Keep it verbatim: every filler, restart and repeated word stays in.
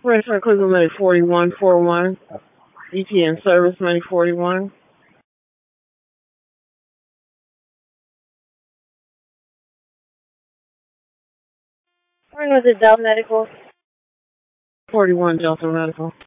Restaurant Cleveland Money forty-one forty-one. E P N Service Money forty-one. When was it Delta Medical? forty-one Delta Medical.